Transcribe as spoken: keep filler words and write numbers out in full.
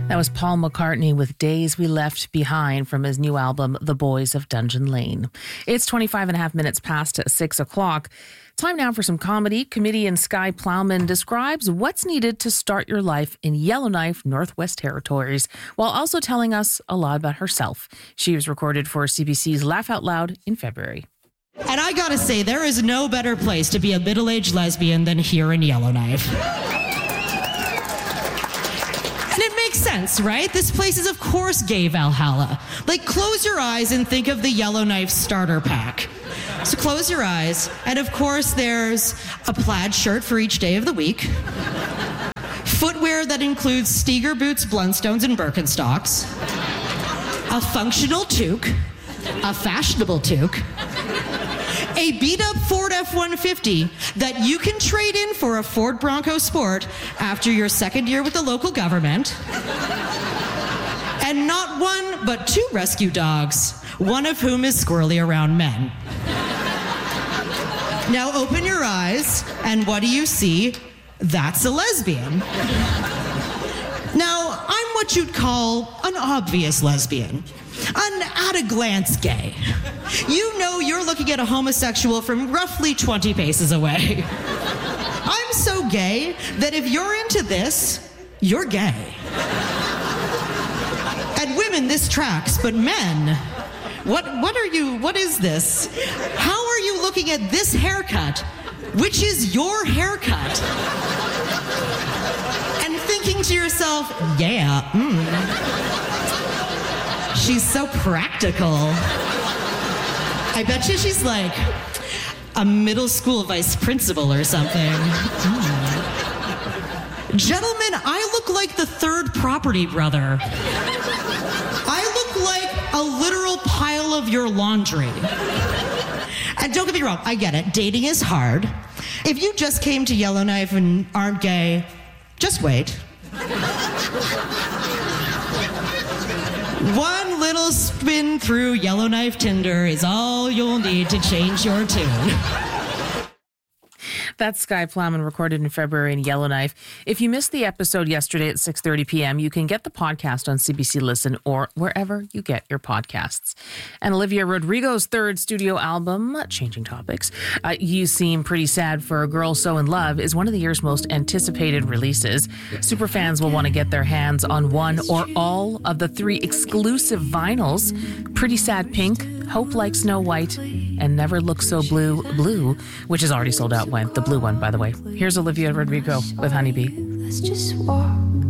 That was Paul McCartney with Days We Left Behind from his new album, The Boys of Dungeon Lane. It's twenty-five and a half minutes past six o'clock. Time now for some comedy. Comedian Sky Plowman describes what's needed to start your life in Yellowknife, Northwest Territories, while also telling us a lot about herself. She was recorded for C B C's Laugh Out Loud in February. And I gotta say, there is no better place to be a middle-aged lesbian than here in Yellowknife. And it makes sense, right? This place is, of course, gay Valhalla. Like, close your eyes and think of the Yellowknife starter pack. So close your eyes, and of course, there's a plaid shirt for each day of the week, footwear that includes Steger boots, Blundstones, and Birkenstocks, a functional toque, a fashionable toque, a beat-up Ford F one fifty that you can trade in for a Ford Bronco Sport after your second year with the local government, and not one, but two rescue dogs, one of whom is squirrely around men. Now open your eyes, and what do you see? That's a lesbian. Now, I'm what you'd call an obvious lesbian. An at-a-glance gay. You know you're looking at a homosexual from roughly twenty paces away. I'm so gay that if you're into this, you're gay. And women, this tracks, but men, what what are you, what is this? How are you looking at this haircut, which is your haircut? And thinking to yourself, yeah, mm. She's so practical. I bet you she's like a middle school vice principal or something. Mm. Gentlemen, I look like the third property brother. I look like a literal pile of your laundry. And don't get me wrong, I get it. Dating is hard. If you just came to Yellowknife and aren't gay, just wait. One little spin through Yellowknife Tinder is all you'll need to change your tune. That's Sky Plowman, recorded in February in Yellowknife. If you missed the episode yesterday at six thirty p.m., you can get the podcast on C B C Listen or wherever you get your podcasts. And Olivia Rodrigo's third studio album, Changing Topics, uh, You Seem Pretty Sad for a Girl So in Love, is one of the year's most anticipated releases. Superfans will want to get their hands on one or all of the three exclusive vinyls, Pretty Sad Pink, Hope Like Snow White, and Never Look So Blue Blue, which is already sold out. When the blue one, by the way. Here's Olivia Rodrigo with Honeybee. Let's just walk